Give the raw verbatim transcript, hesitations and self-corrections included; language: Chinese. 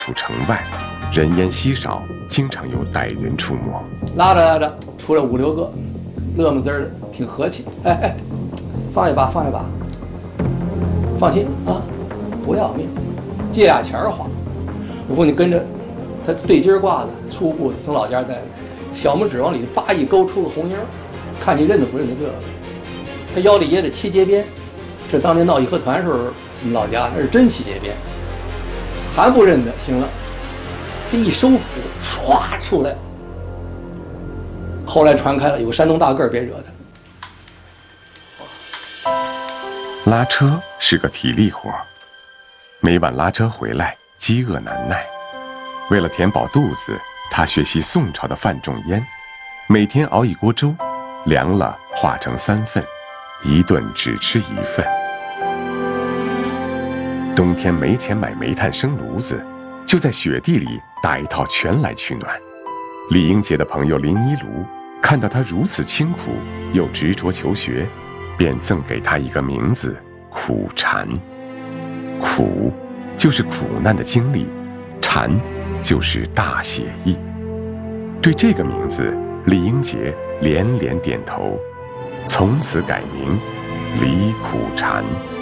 出城外，人烟稀少，经常有歹人出没。 拉着拉着，出来五六个，乐么滋儿的，挺和气。哎哎，放一把，放一把，放心啊，不要命，借俩钱花。我说你跟着他对襟挂的，初步从老家带的，小拇指往里叭一勾，出个红印儿，看你认得不认得这个。他腰里掖着七节鞭，这当年闹义和团时候，我们老家那是真七节鞭，还不认得，行了，这一收斧，唰出来。后来传开了，有个山东大个儿，别惹他。 拉车是个体力活，每晚拉车回来，饥饿难耐，为了填饱肚子，他学习宋朝的范仲淹，每天熬一锅粥，凉了化成三份，一顿只吃一份。冬天没钱买煤炭生炉子，就在雪地里打一套拳来取暖。李英杰的朋友林一炉看到他如此清苦又执着求学，便赠给他一个名字苦禅。苦就是苦难的经历，禅就是大写意。对这个名字，李英杰连连点头，从此改名李苦禅。